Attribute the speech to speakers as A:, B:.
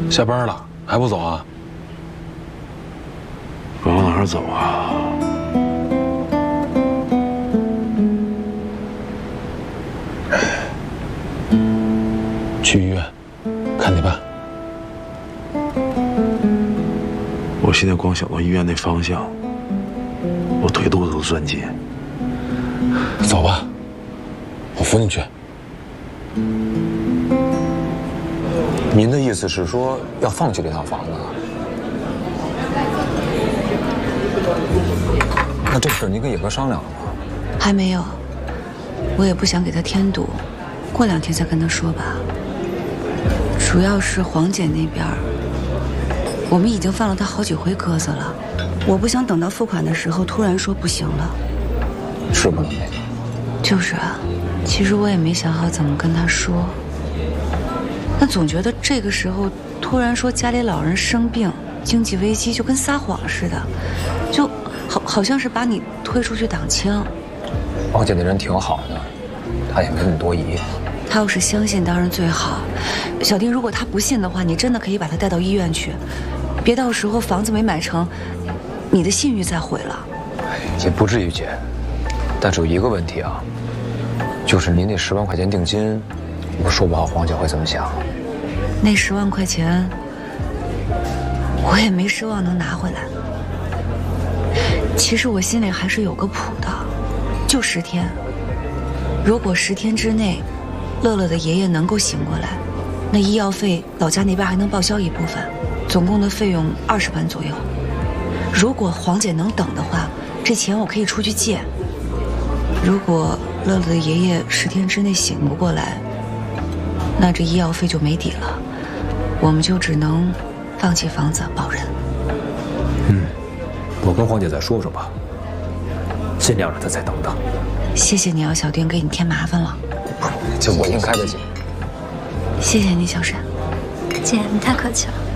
A: 下班了还不走啊？
B: 往哪儿走啊？
A: 去医院看你爸。
B: 我现在光想到医院那方向，我腿肚子都钻紧。
A: 走吧，我扶你去。
C: 您的意思是说要放弃这套房子？那这事您跟野哥商量了吗？
D: 还没有，我也不想给他添堵，过2天再跟他说吧。主要是黄姐那边，我们已经放了她好几回鸽子了，我不想等到付款的时候突然说不行了。
C: 是不能那个。
D: 就是啊，其实我也没想好怎么跟她说，但总觉得这个时候突然说家里老人生病、经济危机，就跟撒谎似的，就好像是把你推出去挡枪。
C: 黄姐那人挺好的，她也没那么多疑。
D: 她要是相信当然最好。小丁，如果她不信的话，你真的可以把她带到医院去，别到时候房子没买成，你的信誉再毁了。
C: 也不至于姐，但是有一个问题啊，就是您那10万块钱定金，我说不好黄姐会怎么想。
D: 那10万块钱，我也没奢望能拿回来。其实我心里还是有个谱的，就10天。如果10天之内，乐乐的爷爷能够醒过来，那医药费老家那边还能报销一部分，总共的费用20万左右。如果黄姐能等的话，这钱我可以出去借。如果乐乐的爷爷10天之内醒不过来，那这医药费就没底了，我们就只能放弃房子保人。
C: 我跟黄姐再说说吧，尽量让她再等等。
D: 谢谢你啊，小丁，给你添麻烦了。
C: 这我应该的姐。
D: 谢谢你，小沈。
E: 姐，你太客气了。